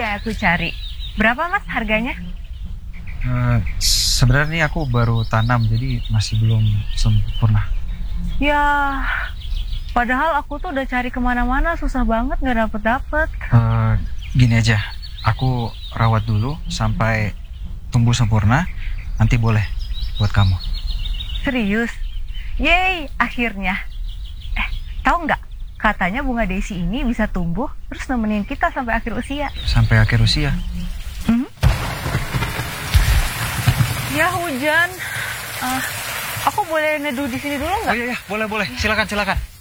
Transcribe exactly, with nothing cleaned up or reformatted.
mulai aku cari. Berapa mas harganya? Uh, sebenarnya nih aku baru tanam, jadi masih belum sempurna. Ya, padahal aku tuh udah cari kemana-mana, susah banget nggak dapet-dapet. Uh, gini aja, aku rawat dulu sampai tumbuh sempurna, nanti boleh buat kamu. Serius? Yeay, akhirnya. Eh, tahu nggak? Katanya bunga Daisy ini bisa tumbuh terus nemenin kita sampai akhir usia. Sampai akhir usia? Hmm? Ya hujan. Uh, aku boleh neduh di sini dulu nggak? Oh iya, iya, boleh boleh. Silakan silakan.